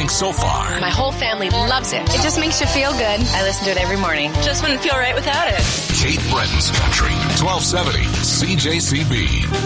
think so far? My whole family loves it. It just makes you feel good. I listen to it every morning. Just wouldn't feel right without it. Kate Bretton's Country, 1270 CJCB.